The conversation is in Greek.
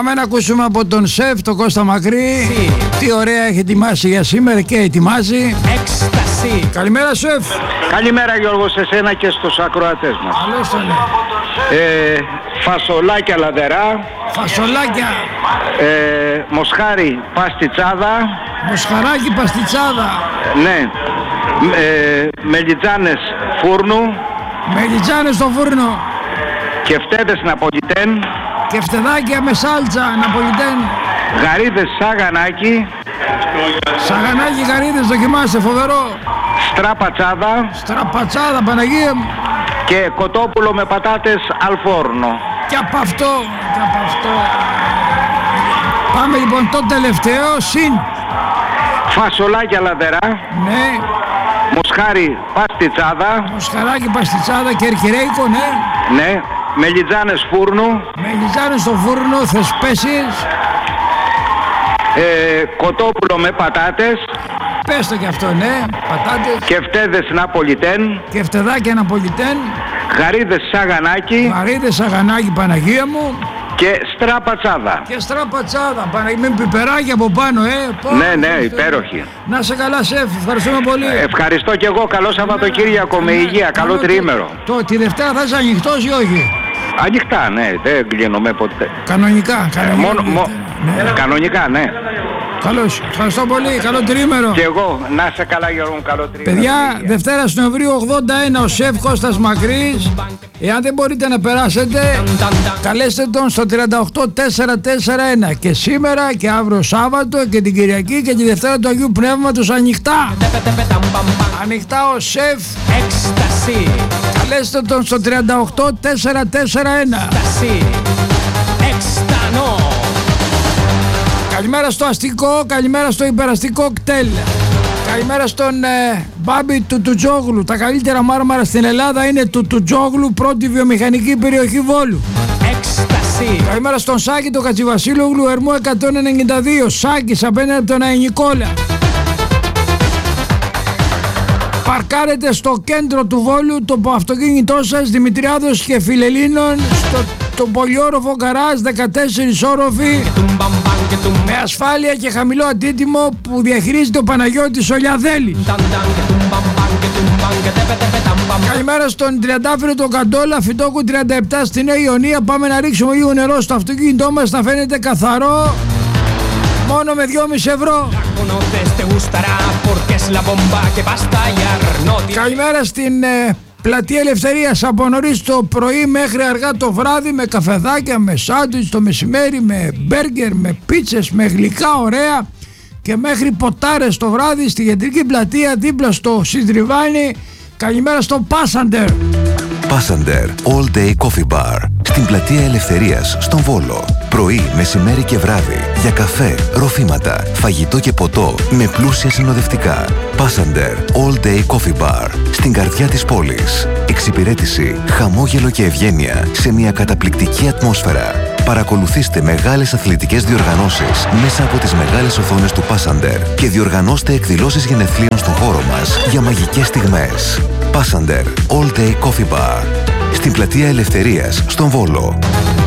Πάμε να ακούσουμε από τον σεφ, τον Κώστα Μακρύ, τι ωραία έχει ετοιμάσει για σήμερα και ετοιμάζει. Έκσταση. Καλημέρα σεφ. Καλημέρα Γιώργο σε σένα και στους ακροατές μας. Καλώς τον. Φασολάκια λαδερά. Φασολάκια. Μοσχάρι παστιτσάδα. Μοσχαράκι παστιτσάδα. Ναι. Μελιτζάνες φούρνου. Μελιτζάνες στο φούρνο. Κεφτέδες ναπολιτέν. Κεφτεδάκια με σάλτσα ναπολιτέν. Γαρίδες σαγανάκι. Σαγανάκι γαρίδες, δοκιμάστε, φοβερό. Στραπατσάδα. Στραπατσάδα, Παναγία μου. Και κοτόπουλο με πατάτες αλφόρνο. Και από αυτό, και από αυτό. Πάμε λοιπόν το τελευταίο, συν. Φασολάκια λαδερά. Ναι. Μοσχάρι παστιτσάδα. Μοσχαράκι παστιτσάδα και ερκυρέικο, ναι. Ναι. Μελιτζάνες φούρνου. Μελιτζάνες στο φούρνο, θεσπέσεις. Κοτόπουλο με πατάτες. Πες το κι αυτό, ναι. Πατάτες. Κεφτέδες ναπολιτέν. Κεφτεδάκια ναπολιτέν. Γαρίδες σαγανάκι. Γαρίδες σαγανάκι, Παναγία μου. Και στραπατσάδα. Και στραπατσάδα, Παναγία, με πιπεράκι από πάνω, Ναι, υπέροχη. Να σε καλά σεφ, ευχαριστούμε πολύ. Ευχαριστώ και εγώ, καλό Σαββατοκύριακο με υγεία, καλό τριήμερο. Τη Δευτέρα θα είσαι ανοιχτός ή όχι? Ανοιχτά, ναι, δεν κλείνομαι ποτέ. Κανονικά, κανονικά, ναι. Καλώς, ευχαριστώ πολύ, καλό τριήμερο. Και εγώ, να σε καλά Γιώργο μου, καλό τριήμερο. Παιδιά, Δευτέρα Νοεμβρίου 81 ο σεφ Κώστας Μακρύς. Εάν δεν μπορείτε να περάσετε, καλέστε τον στο 38441. Και σήμερα και αύριο Σάββατο και την Κυριακή και τη Δευτέρα του Αγίου Πνεύματος ανοιχτά. Ανοιχτά ο σεφ. Έκσταση. Καλέστε τον στο 38441. Έκστανο. Καλημέρα στο αστικό, καλημέρα στο υπεραστικό κτέλ. Καλημέρα στον Μπάμπη του Τουτζόγλου. Τα καλύτερα μάρμαρα στην Ελλάδα είναι του Τουτζόγλου, πρώτη βιομηχανική περιοχή Βόλου. Έκσταση. Καλημέρα στον Σάκη του Κατσιβασίλογλου, Ερμού 192. Σάκης απέναντι από τον Αϊνικόλα. Παρκάρετε στο κέντρο του Βόλου το αυτοκίνητό σας, Δημητριάδος και Φιλελλήνων, στο πολυόροφο γκαράζ, 14 όροφοι, με ασφάλεια και χαμηλό αντίτιμο που διαχειρίζεται ο Παναγιώτης Ολιαδέλης. Καλημέρα στον Τριαντάφυλλο τον Καντόλα, Φυτόκου 37 στη Νέα Ιωνία. Πάμε να ρίξουμε λίγο νερό στο αυτοκίνητό μας να φαίνεται καθαρό. Μόνο με 2,5 ευρώ. Καλημέρα στην Πλατεία Ελευθερίας από νωρίς το πρωί μέχρι αργά το βράδυ, με καφεδάκια, με σάντουιτς το μεσημέρι, με μπέργκερ, με πίτσες, με γλυκά ωραία και μέχρι ποτάρες το βράδυ στη Κεντρική Πλατεία δίπλα στο Συντριβάνι. Καλημέρα στο Πάσαντερ. Πάσαντερ All Day Coffee Bar στην Πλατεία Ελευθερίας στον Βόλο. Πρωί, μεσημέρι και βράδυ για καφέ, ροφήματα, φαγητό και ποτό με πλούσια συνοδευτικά. Πάσαντερ All Day Coffee Bar στην καρδιά της πόλης. Εξυπηρέτηση, χαμόγελο και ευγένεια σε μια καταπληκτική ατμόσφαιρα. Παρακολουθήστε μεγάλες αθλητικές διοργανώσεις μέσα από τις μεγάλες οθόνες του Πάσαντερ και διοργανώστε εκδηλώσεις γενεθλίων στον χώρο μας για μαγικές στιγμές. Πάσαντερ All Day Coffee Bar στην Πλατεία Ελευθερίας στον Βόλο.